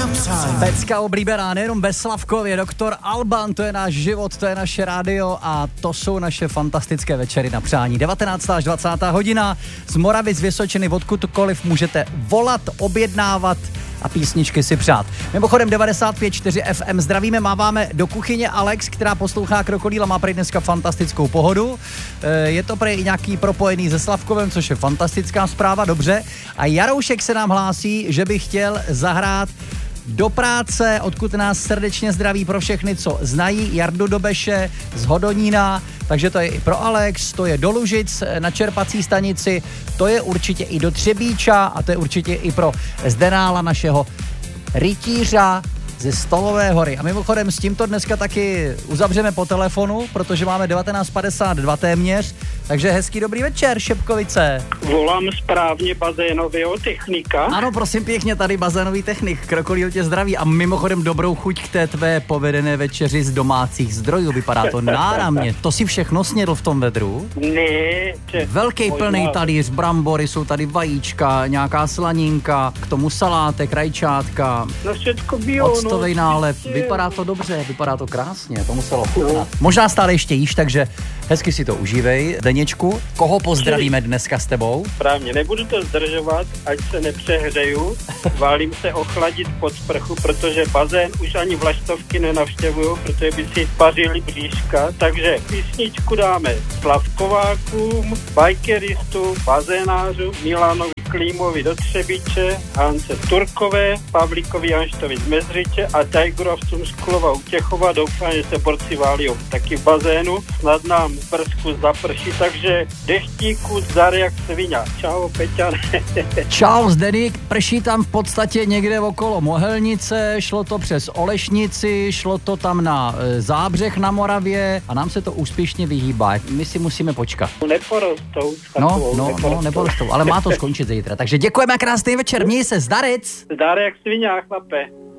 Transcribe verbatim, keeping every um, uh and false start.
na přání. Pecka oblíbená nejenom ve Slavkově, doktor Alban, to je náš život, to je naše rádio a to jsou naše fantastické večery na přání. devatenáctá až dvacátá hodina, z Moravy, z Vysočiny, odkudkoliv můžete volat, objednávat a písničky si přát. Mimochodem devadesát pět čtyři F M zdravíme, máváme do kuchyně Alex, která poslouchá Krokodýla, má prej dneska fantastickou pohodu. Je to prej nějaký propojený se Slavkovem, což je fantastická zpráva, dobře. A Jaroušek se nám hlásí, že by chtěl zahrát Do práce, odkud nás srdečně zdraví pro všechny, co znají Jardu Dobeše z Hodonína, takže to je i pro Alex, to je do Lužic na čerpací stanici, to je určitě i do Třebíča a to je určitě i pro Zdenála, našeho rytíře ze Stolové hory. A mimochodem s tímto dneska taky uzavřeme po telefonu, protože máme devatenáct padesát dva téměř, takže hezký dobrý večer, Šepkovice. Volám správně bazénového technika. Ano, prosím pěkně, tady bazénový technik, Krokodýl tě zdraví a mimochodem dobrou chuť k té tvé povedené večeři z domácích zdrojů, vypadá to náramně. To si všechno snědl v tom vedru? Ne. Velký možná plný talíř, brambory, jsou tady vajíčka, nějaká slaninka, k tomu salátek, rajčátka. No všecko bio, octovej nálep, vypadá to dobře, vypadá to krásně, to muselo chutnat. Možná stále ještě jíš, takže hezky si to užívej. Deněčku, koho pozdravíme dneska s tebou? Správně, nebudu to zdržovat, ať se nepřehřeju, válím se ochladit pod sprchu, protože bazén už ani vlaštovky nenavštěvuju, protože by si pařili bříška, takže písničku dáme Slavkovákům, bajkeristům, bazénářům, Milanovi Klímovi do Třebíče, Hance Turkové, Pavlíkovi Anštovi z Mezřiče a Tajgurovcům z Klova u Těchova. Doufám, že se borci válí taky v bazénu. Snad nám prsku zaprší, takže deštíku zdar jak sviňa. Čau, Peťan. Čau, Zdeník, prší tam v podstatě někde okolo Mohelnice, šlo to přes Olešnici, šlo to tam na e, Zábřeh na Moravě a nám se to úspěšně vyhýbá. My si musíme počkat. Neporostou. No, Takovou, no, neporostou. no, neporostou, ale má to skončit zítra. Takže děkujeme, krásný večer, měj se, zdarec. Zdar jak sviňa, chlape.